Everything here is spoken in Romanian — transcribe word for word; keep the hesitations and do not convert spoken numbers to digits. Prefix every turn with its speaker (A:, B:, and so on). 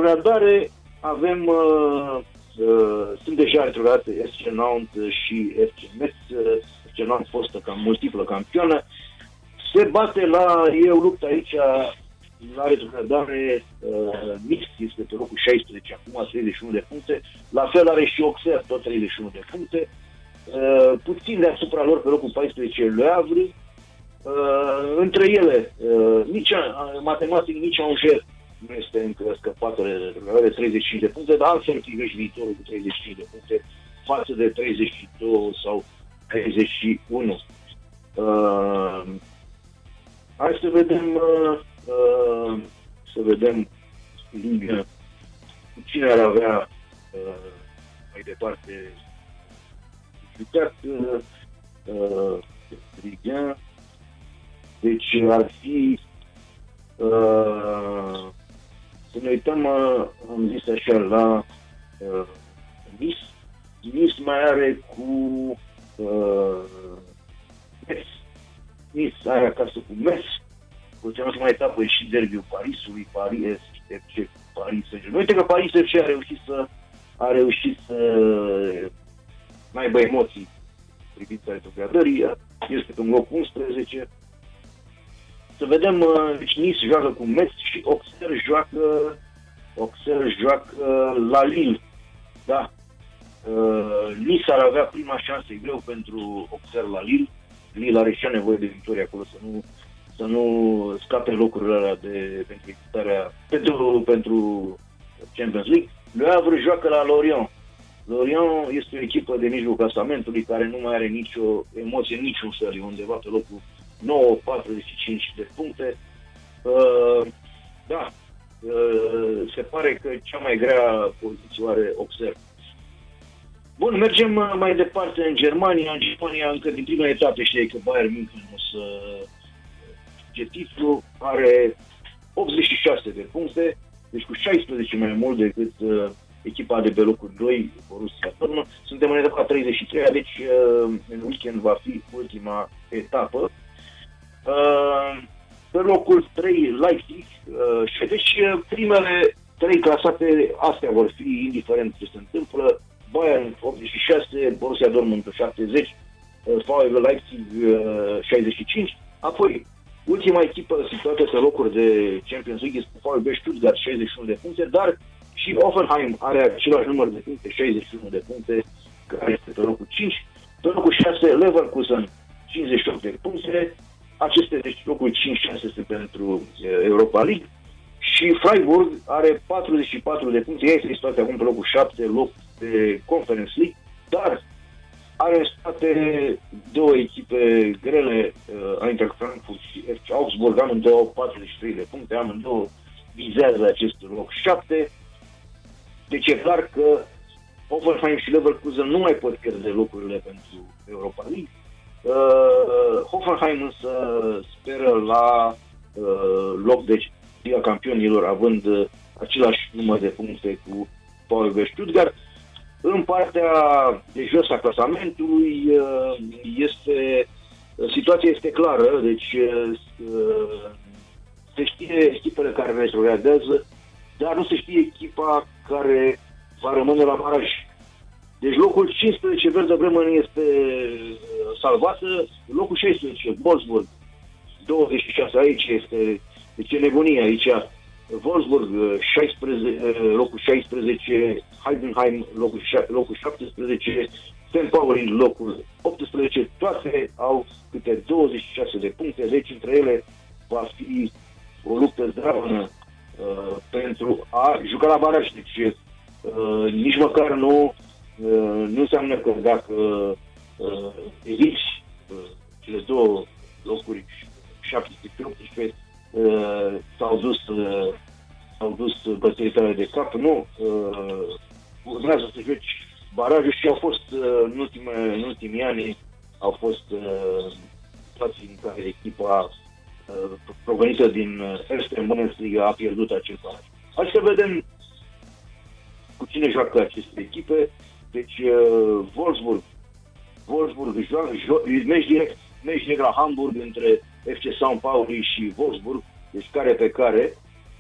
A: retrogradare avem, uh, uh, sunt deja retrogradate F C Nantes și F C Metz. uh, F C Nantes fostă cam multiplă campioană. Se bate la, e o luptă aici, la retrogradare, uh, mix este pe locul șaisprezece, acum treizeci și unu de puncte, la fel are și Auxerre, tot treizeci și unu de puncte, uh, puțin deasupra lor pe locul paisprezece Le Havre, uh, între ele, uh, nici, matematic, nici Angers nu este încă scăpată de retrogradare, treizeci și cinci de puncte, dar altfel privești viitorul cu treizeci și cinci de puncte față de treizeci și doi sau treizeci și unu. Uh, hai să vedem uh, uh, să vedem Liga, cine ar avea uh, mai departe jucat uh, uh, Liga. Deci ar fi uh, să ne uităm, uh, am zis așa, la uh, Nice. Nice mai are cu uh, Metz. Nice are acasă cu Metz. Ultima etapă e și derbiul Parisului, Paris F C Paris Saint-Germain. Uite că Paris F C a reușit să a reușit să n-aibă emoții privind retrogradării. Este pe locul unsprezece. Să vedem, deci Nice joacă cu Metz și Auxerre joacă Auxerre joacă la Lille. Da. Uh, Nice ar avea prima șansă, e greu pentru Auxerre la Lille. Lille are și nevoie de victorie acolo, să nu să nu scape locurile alea de, pentru victoria, pentru, pentru Champions League. Le Havre joacă la Lorient. Lorient este o echipă de mijlocul clasamentului care nu mai are nicio emoție, niciun fel, e undeva pe locul nouă, patruzeci și cinci de puncte. Uh, da, uh, se pare că cea mai grea poziție are Auxerre. Bun, mergem mai departe în Germania. În Germania, încă din prima etapă, știi că Bayern München o să ce titlu, are optzeci și șase de puncte, deci cu șaisprezece mai mult decât uh, echipa de pe locul doi, Borussia Dortmund. Suntem în etapa treizeci și trei, deci uh, în weekend va fi ultima etapă. Uh, pe locul trei, Leipzig, uh, și deci primele trei clasate, astea vor fi, indiferent ce se întâmplă, Bayern optzeci și șase, Borussia Dortmund șaptezeci, uh, V W Leipzig uh, șaizeci și cinci, apoi ultima echipă situată pe locuri de Champions League este V W Stuttgart, șaizeci și unu de puncte, dar și Hoffenheim are același număr de puncte, șaizeci și unu de puncte, care este pe locul cinci. Pe locul șase, Leverkusen, cincizeci și opt de puncte. Aceste, deci locul cinci șase este pentru Europa League. Și Freiburg are patruzeci și patru de puncte, ea este situația acum pe locul șapte, loc de Conference League, dar are în spate două echipe grele, uh, Eintracht Frankfurt și F C Augsburg, amândouă patruzeci și trei de puncte, amândouă vizează acest loc șapte. Deci e clar că Hoffenheim și Leverkusen nu mai pot pierde locurile pentru Europa League. Uh, Hoffenheim însă speră la uh, loc de Liga Campionilor, având uh, același număr de puncte cu V W Stuttgart. În partea de jos a clasamentului este, situația este clară, deci se știe echipele care retrogradează, dar nu se știe echipa care va rămâne la baraj. Deci locul cincisprezece, Werder Bremen, este salvată, locul șaisprezece, Wolfsburg, douăzeci și șase, aici este, deci e nebunie aici. Wolfsburg, șaisprezece, locul șaisprezece, Heidenheim, locul, locul șaptesprezece, Saint Pauli, locul optsprezece, toate au câte douăzeci și șase de puncte, deci între ele va fi o luptă zdravănă uh, pentru a juca la baraj. Deci uh, nici măcar nu, uh, nu înseamnă că dacă uh, eviți uh, cele două locuri, șaptesprezece și optsprezece, Uh, s-au dus uh, s-au dus bătăile de cap, nu uh, urmează să joci barajul și au fost uh, în, ultime, în ultimii ani au fost uh, situații în care echipa uh, provenită din Erste Bundesliga a pierdut acel baraj. Hai să vedem cu cine joacă aceste echipe. Deci uh, Wolfsburg Wolfsburg joacă, jo- meci direct, meci direct la Hamburg între F C Saint Pauli și Wolfsburg, deci care pe care.